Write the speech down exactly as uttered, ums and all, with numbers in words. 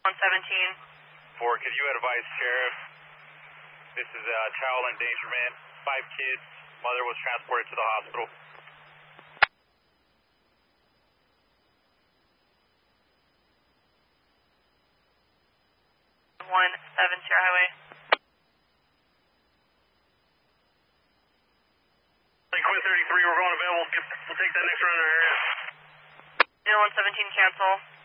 one seventeen. four, could you advise Sheriff? This is a child endangerment. Five kids. Mother was transported to the hospital. one seven, Sierra Highway. Quinn thirty-three, we're going available. We'll take that next run in our area. one seventeen, cancel.